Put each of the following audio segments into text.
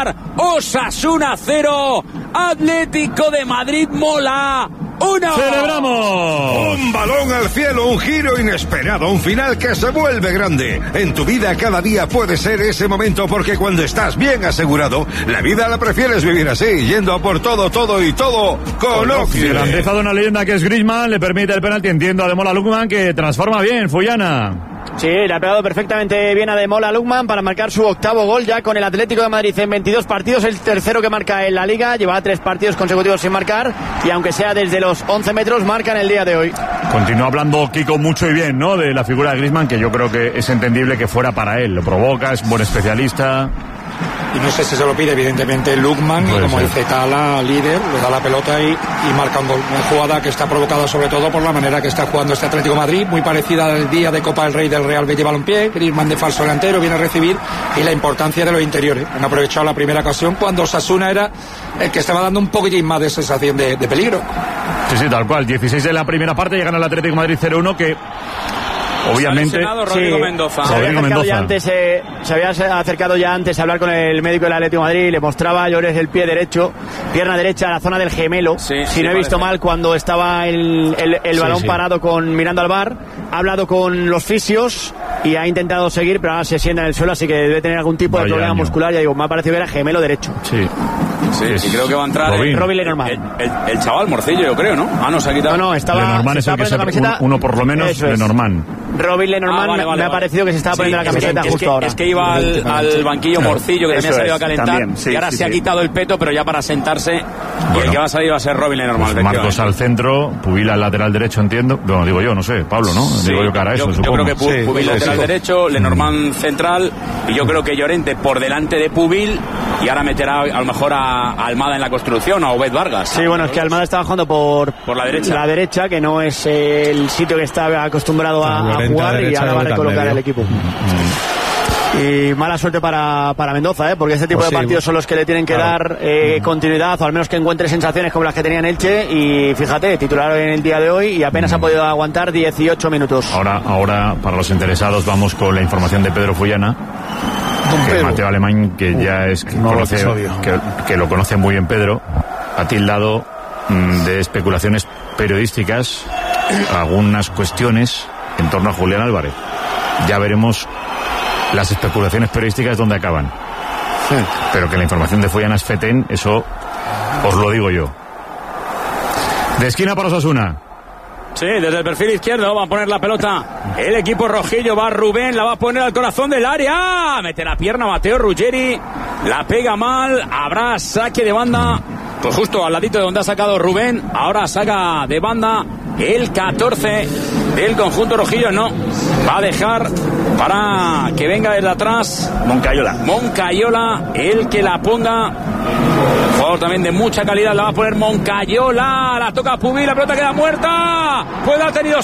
marcar Osasuna 0, Atlético de Madrid Mola 1. ¡Celebramos! Un balón al cielo, un giro inesperado, un final que se vuelve grande. En tu vida cada día puede ser ese momento, porque cuando estás bien asegurado, la vida la prefieres vivir así, yendo a por todo y todo con Oxy. Grandeza de una leyenda que es Griezmann, le permite el penalti, entiendo, a Ademola Lookman, que transforma bien, Fuyana. Sí, le ha pegado perfectamente bien a Ademola Lookman para marcar su 8º gol ya con el Atlético de Madrid en 22 partidos, el tercero que marca en la Liga, lleva 3 partidos consecutivos sin marcar y aunque sea desde los 11 metros marca en el día de hoy. Continúa hablando Kiko mucho y bien, ¿no?, de la figura de Griezmann, que yo creo que es entendible que fuera para él, lo provoca, es buen especialista. Y no sé si se lo pide evidentemente Lookman, y como dice Tala, líder, le da la pelota y marca un gol. Una jugada que está provocada sobre todo por la manera que está jugando este Atlético de Madrid, muy parecida al día de Copa del Rey del Real Betis Balompié. Griezmann de falso delantero viene a recibir, y la importancia de los interiores. Han aprovechado la primera ocasión cuando Osasuna era el que estaba dando un poquitín más de sensación de peligro. Sí, tal cual, 16 de la primera parte, llegan al Atlético de Madrid 0-1, que obviamente Rodrigo Mendoza. Se había acercado ya antes a hablar con el médico del Atlético de Madrid y le mostraba a Llores el pie derecho, pierna derecha, a la zona del gemelo. Si no he visto mal, cuando estaba el balón parado mirando al VAR, ha hablado con los fisios y ha intentado seguir, pero ahora se sienta en el suelo, así que debe tener algún tipo de problema muscular. Ya digo, me ha parecido que era gemelo derecho. Y creo que va a entrar Robin Lenormand. El chaval Morcillo, yo creo, ¿no? No se ha quitado. No, estaba Lenormand es el que se uno por lo menos, Lenormand. Robin Lenormand me ha parecido que se estaba poniendo la camiseta justo ahora. Es que iba al banquillo Morcillo, que también ha salido a calentar, también, y ahora se ha quitado el peto, pero ya para sentarse, y el que va a salir va a ser Robin Lenormand. Pues Marcos al centro, Pubil al lateral derecho, entiendo. Bueno, digo yo, no sé, Pablo, ¿no? Digo yo que hará eso, supongo. Yo creo que Pubil lateral derecho, Lenormand central, y yo creo que Llorente por delante de Pubil, y ahora meterá a lo mejor a Almada en la construcción, a Obed Vargas. Sí, bueno, es que Almada está bajando por la derecha. La derecha, que no es el sitio que está acostumbrado a jugar, y ahora va a recolocar el equipo. Y mala suerte para Mendoza, porque este tipo de partidos son los que le tienen que dar continuidad, o al menos que encuentre sensaciones como las que tenía en Elche. Y fíjate, titular en el día de hoy y apenas ha podido aguantar 18 minutos. Ahora, para los interesados, vamos con la información de Pedro Fuyana, que Mateo Alemán, que ya es que lo conoce muy bien Pedro, ha tildado de especulaciones periodísticas algunas cuestiones en torno a Julián Álvarez. Ya veremos las especulaciones periodísticas donde acaban. Pero que la información de Fuyana es fetén, eso os lo digo yo. De esquina para Osasuna. Sí, desde el perfil izquierdo va a poner la pelota el equipo rojillo, va Rubén, la va a poner al corazón del área, mete la pierna Matteo Ruggeri, la pega mal, habrá saque de banda, pues justo al ladito de donde ha sacado Rubén. Ahora saca de banda el 14 del conjunto rojillo, no, va a dejar para que venga desde atrás Moncayola, el que la ponga. Jugador también de mucha calidad, la va a poner Moncayola, la toca Pubil, la pelota queda muerta, pues la ha tenido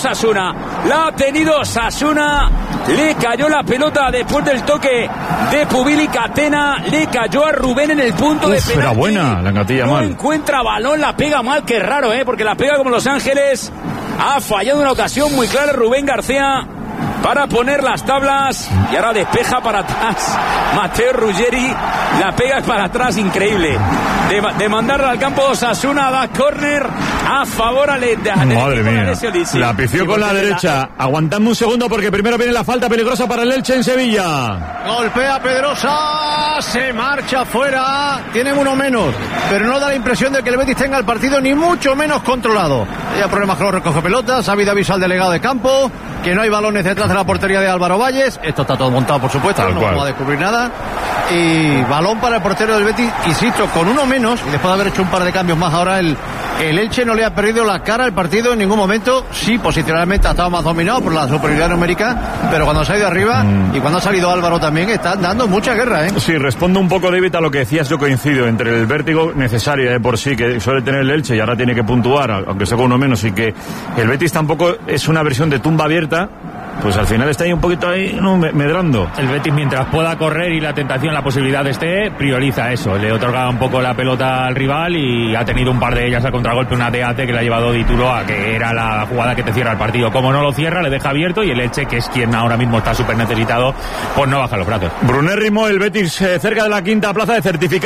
Sasuna, le cayó la pelota después del toque de Pubil y Catena, le cayó a Rubén en el punto de penalti. Era buena, la engatilla mal. No encuentra balón, la pega mal, que raro, porque la pega como Los Ángeles. Ha fallado una ocasión muy clara Rubén García para poner las tablas, y ahora despeja para atrás Matteo Ruggeri, la pega para atrás, increíble, de mandarla al campo de Osasuna, da córner a favor madre mía, la pifió con la derecha. Aguantadme un segundo, porque primero viene la falta peligrosa para el Elche en Sevilla. Golpea Pedrosa, se marcha fuera, tienen uno menos, pero no da la impresión de que el Betis tenga el partido ni mucho menos controlado. Hay problemas con los recogepelotas, ha habido aviso al delegado de campo, que no hay balones detrás de la portería de Álvaro Valles. Esto está todo montado, por supuesto, no vamos a descubrir nada. Y balón para el portero del Betis, insisto, con uno menos, y después de haber hecho un par de cambios más ahora, el Elche no le ha perdido la cara al partido en ningún momento. Sí, posicionalmente ha estado más dominado por la superioridad numérica, pero cuando se ha ido arriba y cuando ha salido Álvaro también, están dando mucha guerra, Sí, respondo un poco, David, a lo que decías. Yo coincido entre el vértigo necesario de por sí que suele tener el Elche, y ahora tiene que puntuar, aunque sea con uno menos, y que el Betis tampoco es una versión de tumba abierta. Pues al final está ahí un poquito medrando. El Betis, mientras pueda correr y la tentación, la posibilidad esté, prioriza eso. Le otorga un poco la pelota al rival, y ha tenido un par de ellas a contragolpe, una de que le ha llevado Di Turoa, que era la jugada que te cierra el partido. Como no lo cierra, le deja abierto, y el Elche, que es quien ahora mismo está súper necesitado, pues no baja los brazos. Brunérrimo, el Betis cerca de la quinta plaza de certificado.